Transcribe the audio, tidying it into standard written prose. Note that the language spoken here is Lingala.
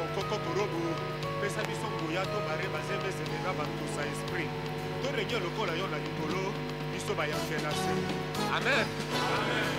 okoko korobo pesa biso nguya to bare bazembe zelela bantusa esprit to renye lokola yo na likolo biso bayambela se amen. Amen.